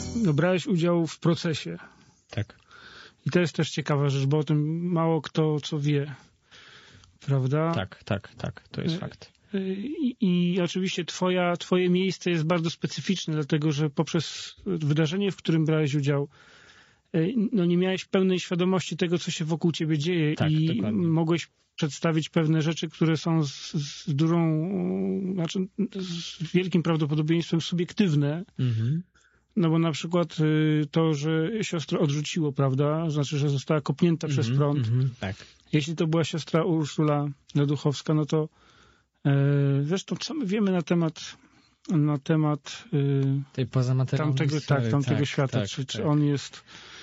No, brałeś udział w procesie. Tak. I to jest też ciekawa rzecz, bo o tym mało kto co wie. Prawda? Tak. To jest fakt. I oczywiście twoje miejsce jest bardzo specyficzne, dlatego że poprzez wydarzenie, w którym brałeś udział, no nie miałeś pełnej świadomości tego, co się wokół ciebie dzieje i dokładnie. mogłeś przedstawić pewne rzeczy, które są z wielkim prawdopodobieństwem subiektywne. Mhm. No bo na przykład to, że siostrę odrzuciło, prawda? Znaczy, że została kopnięta przez prąd. Tak. Jeśli to była siostra Urszula Leduchowska, no to zresztą co my wiemy na temat tej pozamaterialnej tamtego świata, czy on jest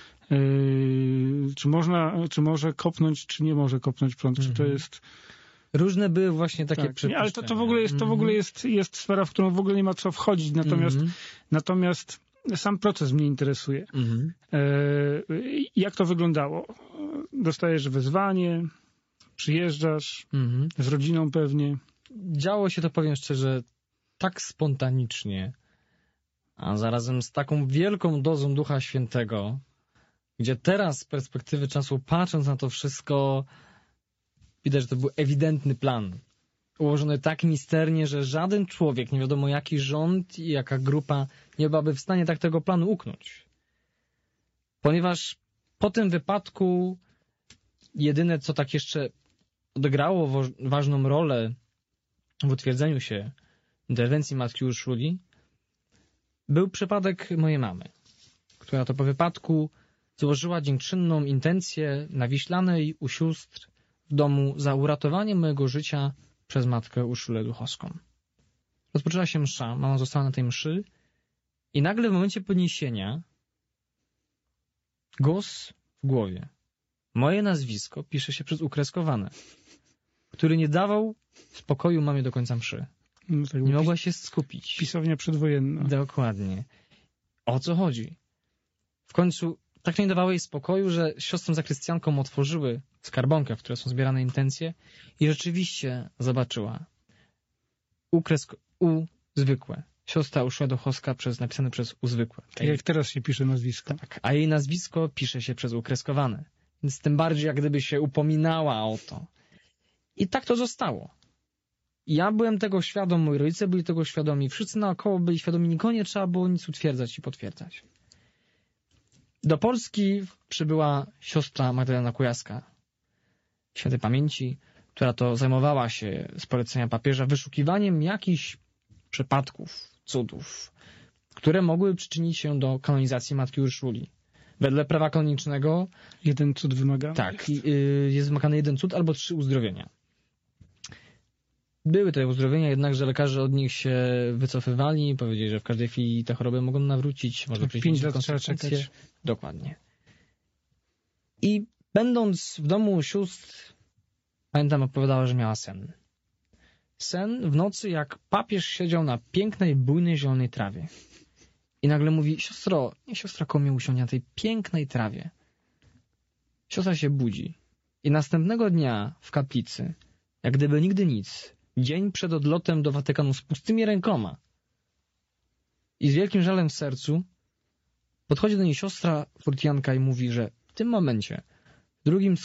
czy może kopnąć, czy nie może kopnąć prąd, czy to jest... Różne były właśnie takie przypuszczenia. Ale to w ogóle jest sfera, w którą w ogóle nie ma co wchodzić, natomiast sam proces mnie interesuje. Jak to wyglądało? Dostajesz wezwanie, przyjeżdżasz z rodziną pewnie. Działo się to, powiem szczerze, tak spontanicznie, a zarazem z taką wielką dozą Ducha Świętego, gdzie teraz z perspektywy czasu, patrząc na to wszystko, widać, że to był ewidentny plan. Ułożony tak misternie, że żaden człowiek, nie wiadomo jaki rząd i jaka grupa, nie byłaby w stanie tak tego planu uknąć. Ponieważ po tym wypadku jedyne, co tak jeszcze odegrało ważną rolę w utwierdzeniu się interwencji matki Urszuli, był przypadek mojej mamy, która to po wypadku złożyła dziękczynną intencję na Wiślanej u sióstr w domu za uratowanie mojego życia przez matkę Urszulę Leduchowską. Rozpoczęła się msza, mama została na tej mszy i nagle w momencie podniesienia głos w głowie. Moje nazwisko pisze się przez ukreskowane, który nie dawał spokoju mamie do końca mszy. No tak, nie mogła się skupić. Pisownia przedwojenna. Dokładnie. O co chodzi? W końcu tak nie dawało jej spokoju, że siostrom zakrystiankom otworzyły skarbonkę, w której są zbierane intencje i rzeczywiście zobaczyła U zwykłe. Siostra Urszula Leduchowska napisane przez U zwykłe. Tak jak teraz się pisze nazwisko. Tak, a jej nazwisko pisze się przez ukreskowane. Więc tym bardziej jak gdyby się upominała o to. I tak to zostało. Ja byłem tego świadom, moi rodzice byli tego świadomi, wszyscy naokoło byli świadomi, nikogo nie trzeba było nic utwierdzać i potwierdzać. Do Polski przybyła siostra Magdalena Kujaska, świętej pamięci, która to zajmowała się z polecenia papieża wyszukiwaniem jakichś przypadków, cudów, które mogły przyczynić się do kanonizacji matki Urszuli. Wedle prawa kanonicznego jeden cud wymagany. Tak, jest wymagany jeden cud albo 3 uzdrowienia. Były te uzdrowienia, jednakże lekarze od nich się wycofywali, powiedzieli, że w każdej chwili te choroby mogą nawrócić, może przyjść 5 lat trzeba czekać. Dokładnie. I będąc w domu sióstr, pamiętam, opowiadała, że miała sen. Sen w nocy, jak papież siedział na pięknej, bujnej, zielonej trawie. I nagle mówi, siostro, niech siostra koło mnie usiądzie na tej pięknej trawie. Siostra się budzi. I następnego dnia w kaplicy, jak gdyby nigdy nic, dzień przed odlotem do Watykanu z pustymi rękoma i z wielkim żalem w sercu, podchodzi do niej siostra Fortianka i mówi, że w tym momencie, w drugim